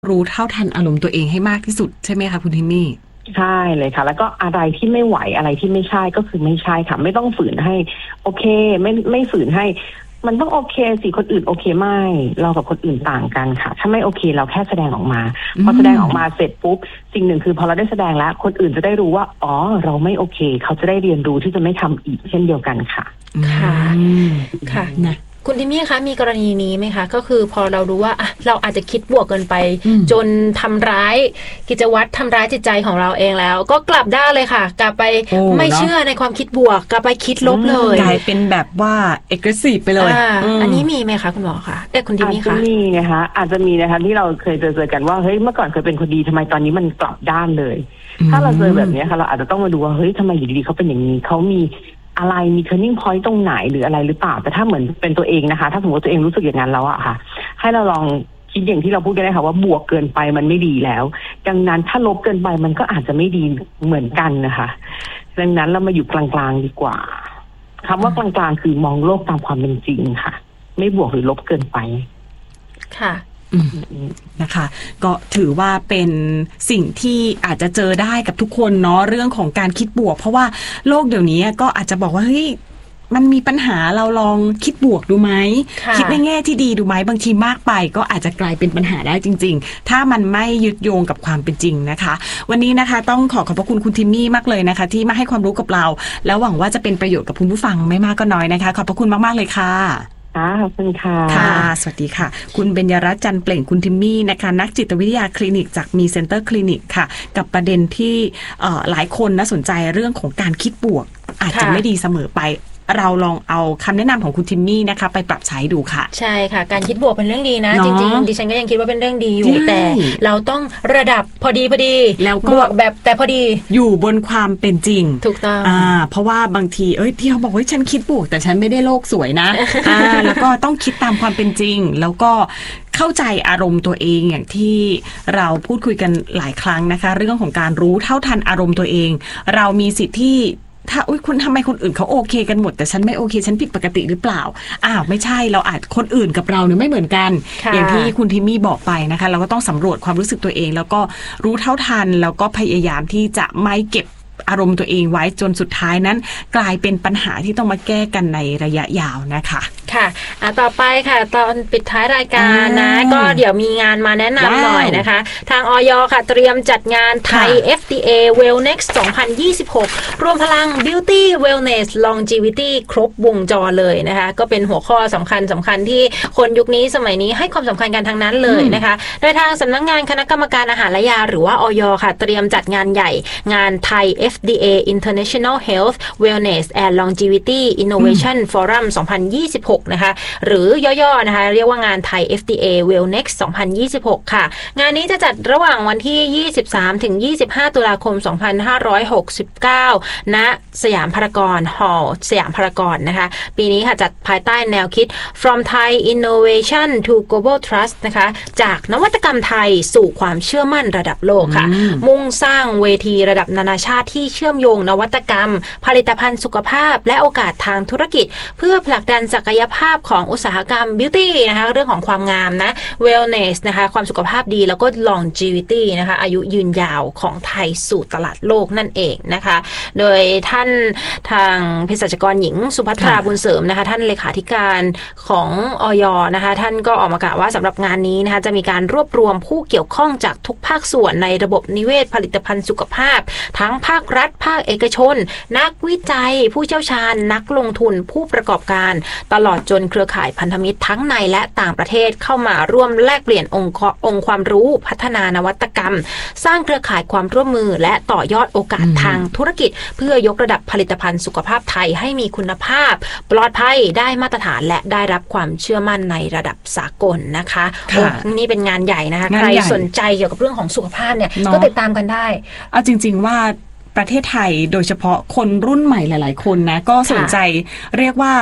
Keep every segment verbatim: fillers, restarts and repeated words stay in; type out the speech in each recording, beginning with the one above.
รู้เท่าทันอารมณ์ตัวเองให้มากที่สุดใช่ไหมคะคุณทิมมี่ใช่เลยค่ะแล้วก็อะไรที่ไม่ไหวอะไรที่ไม่ใช่ก็คือไม่ใช่ค่ะไม่ต้องฝืนให้โอเคไม่ไม่ฝืนให้มันต้องโอเคสิคนอื่นโอเคไม่เรากับคนอื่นต่างกันค่ะถ้าไม่โอเคเราแค่แสดงออกมาพอแสดงออกมาเสร็จปุ๊บสิ่งหนึ่งคือพอเราได้แสดงแล้วคนอื่นจะได้รู้ว่าอ๋อเราไม่โอเคเขาจะได้เรียนรู้ที่จะไม่ทำอีกเช่นเดียวกันค่ะค่ะค่ะนะคุณทิมมี่คะมีกรณีนี้ไหมคะก็คือพอเรารู้ว่าเราอาจจะคิดบวกเกินไปจนทำร้ายกิจวัตรทำร้ายจิตใจของเราเองแล้วก็กลับได้เลยค่ะกลับไปไม่เชื่อในความคิดบวกกลับไปคิดลบเลยกลายเป็นแบบว่า aggressive ไปเลยอ, อันนี้มีไหมคะคุณหมอคะเอ๊ะคุณทิมมี่คะอาจจะมีนะคะอาจจะมีนะคะที่เราเคยเจอเจอกันว่าเฮ้ยเมื่อก่อนเคยเป็นคนดีทำไมตอนนี้มันกลับด้านเลยถ้าเราเจอแบบนี้ค่ะเราอาจจะต้องมาดูว่าเฮ้ยทำไมอยู่ดีๆเขาเป็นอย่างนี้เขามีอะไรมี turning point ตรงไหนหรืออะไรหรือเปล่าแต่ถ้าเหมือนเป็นตัวเองนะคะถ้าสมมติตัวเองรู้สึกอย่างนั้นแล้วอะค่ะให้เราลองคิดอย่างที่เราพูดกันได้ค่ะว่าบวกเกินไปมันไม่ดีแล้วดังนั้นถ้าลบเกินไปมันก็อาจจะไม่ดีเหมือนกันนะคะดังนั้นเรามาอยู่กลางๆดีกว่าคำว่ากลางๆคือมองโลกตามความเป็นจริงค่ะไม่บวกหรือลบเกินไปค่ะนะคะก็ถือว่าเป็นสิ่งที่อาจจะเจอได้กับทุกคนเนาะเรื่องของการคิดบวกเพราะว่าโลกเดี๋ยวนี้ก็อาจจะบอกว่าเฮ้ยมันมีปัญหาเราลองคิดบวกดูไหมคิดในแง่ที่ดีดูไหมบางทีมากไปก็อาจจะกลายเป็นปัญหาได้จริงๆถ้ามันไม่ยึดโยงกับความเป็นจริงนะคะวันนี้นะคะต้องขอขอบพระคุณคุณทิมมี่มากเลยนะคะที่มาให้ความรู้กับเราแล้วหวังว่าจะเป็นประโยชน์กับคุณผู้ฟังไม่มากก็น้อยนะคะขอบพระคุณมากๆเลยค่ะค่ะขอบคุณค่ะค่ะสวัสดีค่ะคุณเบญญรัตน์จันทร์เปล่งคุณทิมมี่นะคะนักจิตวิทยาคลินิกจากมีเซ็นเตอร์คลินิกค่ะกับประเด็นที่หลายคนน่าสนใจเรื่องของการคิดบวกอาจจะไม่ดีเสมอไปเราลองเอาคำแนะนำของคุณทิมมี่นะคะไปปรับใช้ดูค่ะใช่ค่ะการคิดบวกเป็นเรื่องดีนะจริงๆดิฉันก็ยังคิดว่าเป็นเรื่องดีอยู่แต่เราต้องระดับพอดีพอดีแล้วก็บวกแบบแต่พอดีอยู่บนความเป็นจริงถูกต้องอ่าเพราะว่าบางทีเอ้ยที่เขาบอกว่าฉันคิดบวกแต่ฉันไม่ได้โลกสวยนะ อ่าแล้วก็ต้องคิดตามความเป็นจริงแล้วก็เข้าใจอารมณ์ตัวเองอย่างที่เราพูดคุยกันหลายครั้งนะคะเรื่องของการรู้เท่าทันอารมณ์ตัวเองเรามีสิทธิ์ที่ถ้าอุ้ยคุณทำไมคนอื่นเขาโอเคกันหมดแต่ฉันไม่โอเคฉันผิดปกติหรือเปล่าอ้าวไม่ใช่เราอาจคนอื่นกับเราเนี่ยไม่เหมือนกันอย่างที่คุณทิมมี่บอกไปนะคะเราก็ต้องสำรวจความรู้สึกตัวเองแล้วก็รู้เท่าทันแล้วก็พยายามที่จะไม่เก็บอารมณ์ตัวเองไว้จนสุดท้ายนั้นกลายเป็นปัญหาที่ต้องมาแก้กันในระยะยาวนะคะค่ะอ่ะต่อไปค่ะตอนปิดท้ายรายการนะก็เดี๋ยวมีงานมาแนะนำหน่อยนะคะทางอย.ค่ะเตรียมจัดงานไทย เอฟ ดี เอ Wellnext สองพันยี่สิบหกรวมพลัง Beauty Wellness Longevity ครบวงจรเลยนะคะก็เป็นหัวข้อสำคัญสำคัญที่คนยุคนี้สมัยนี้ให้ความสำคัญกันทั้งนั้นเลยนะคะโดยทางสำนักงานคณะกรรมการอาหารและยาหรือว่าอย.ค่ะเตรียมจัดงานใหญ่งานไทย เอฟ ดี เอ International Health Wellness and Longevity Innovation Forum สองพันยี่สิบหกนะคะหรือย่อๆนะคะเรียกว่างานไทย เอฟ ดี เอ Wellnext สองพันยี่สิบหกค่ะงานนี้จะจัดระหว่างวันที่ยี่สิบสามถึงยี่สิบห้าตุลาคมสองพันห้าร้อยหกสิบเก้าณสยามพารากอนฮอลล์สยามพารากอนนะคะปีนี้ค่ะจัดภายใต้แนวคิด From Thai Innovation to Global Trust นะคะจากนวัตกรรมไทยสู่ความเชื่อมั่นระดับโลกค่ะมุ่งสร้างเวทีระดับนานาชาติที่เชื่อมโยงนวัตกรรมผลิตภัณฑ์สุขภาพและโอกาสทางธุรกิจเพื่อผลักดันศักยภาพของอุตสาหกรรม Beauty นะคะเรื่องของความงามนะ Wellness นะคะความสุขภาพดีแล้วก็ Longevity นะคะอายุยืนยาวของไทยสู่ตลาดโลกนั่นเองนะคะโดยท่านทางเภสัชกรหญิงสุภัทราบุญเสริมนะคะท่านเลขาธิการของอย.นะคะท่านก็ออกมากล่าวว่าสำหรับงานนี้นะคะจะมีการรวบรวมผู้เกี่ยวข้องจากทุกภาคส่วนในระบบนิเวศผลิตภัณฑ์สุขภาพทั้งภาครัฐภาคเอกชนนักวิจัยผู้เชี่ยวชาญนักลงทุนผู้ประกอบการตลอดจนเครือข่ายพันธมิตรทั้งในและต่างประเทศเข้ามาร่วมแลกเปลี่ยนองค์องค์ความรู้พัฒนานวัตกรรมสร้างเครือข่ายความร่วมมือและต่อยอดโอกาสทางธุรกิจเพื่อยกระดับผลิตภัณฑ์สุขภาพไทยให้มีคุณภาพปลอดภัยได้มาตรฐานและได้รับความเชื่อมั่นในระดับสากลนะคะโอ้นี่เป็นงานใหญ่นะคะใครสนใจเกี่ยวกับเรื่องของสุขภาพเนี่ยก็ติดตามกันได้เอาจริงๆว่าประเทศไทยโดยเฉพาะคนรุ่นใหม่หลายๆคนนะก็สนใจเรียกว่าแบบ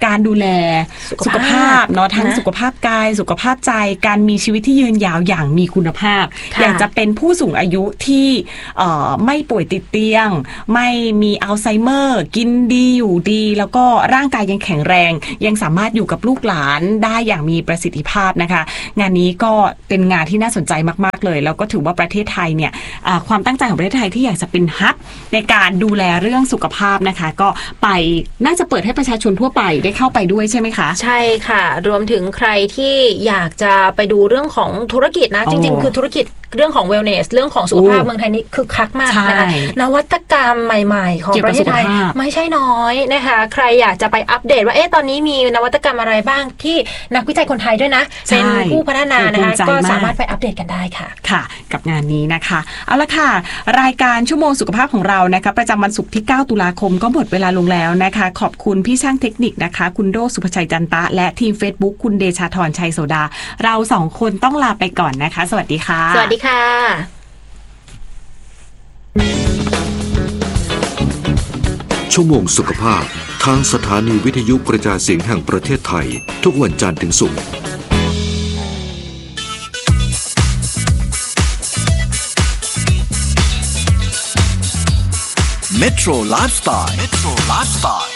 การดูแลสุขภาพเนาะทั้งสุขภาพกายสุขภาพใจการมีชีวิตที่ยืนยาวอย่างมีคุณภาพอยากจะเป็นผู้สูงอายุที่ไม่ป่วยติดเตียงไม่มีอัลไซเมอร์กินดีอยู่ดีแล้วก็ร่างกายยังแข็งแรงยังสามารถอยู่กับลูกหลานได้อย่างมีประสิทธิภาพนะคะงานนี้ก็เป็นงานที่น่าสนใจมากๆเลยแล้วก็ถือว่าประเทศไทยเนี่ยความตั้งใจของประเทศไทยที่อยากจะเป็นฮับในการดูแลเรื่องสุขภาพนะคะก็ไปน่าจะเปิดให้ประชาชนทั่วไปได้เข้าไปด้วยใช่ไหมคะใช่ค่ะรวมถึงใครที่อยากจะไปดูเรื่องของธุรกิจนะจริงๆคือธุรกิจเรื่องของ wellness เรื่องของสุขภาพเมืองไทยนี่คึกคักมากนะคะนวัตกรรมใหม่ๆของประเทศไทยไม่ใช่น้อยนะคะใครอยากจะไปอัปเดตว่าเอ๊ะตอนนี้มีนวัตกรรมอะไรบ้างที่นักวิจัยคนไทยด้วยนะเป็นผู้พัฒนานะคะก็สามารถไปอัปเดตกันได้ค่ะค่ะกับงานนี้นะคะเอาละค่ะรายการชั่วโมงสุขภาพของเรานะคะประจำวันศุกร์ที่เก้าตุลาคมก็หมดเวลาลงแล้วนะคะขอบคุณพี่ช่างเทคนิคนะคะคุณโดสุภชัยจันตะและทีม Facebook คุณเดชาธรชัยโสดาเราสองคนต้องลาไปก่อนนะคะสวัสดีค่ะสวัสดีค่ะชั่วโมงสุขภาพทางสถานีวิทยุกระจายเสียงแห่งประเทศไทยทุกวันจันทร์ถึงศุกร์ Metro Lifestyle Metro Lifestyle